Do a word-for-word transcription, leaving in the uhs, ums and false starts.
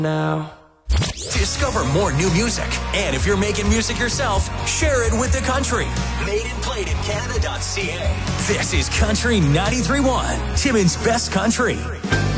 now. Discover more new music. And if you're making music yourself, share it with the country. Made and played in Canada dot C A. This is Country ninety-three point one, Timmins Best Country.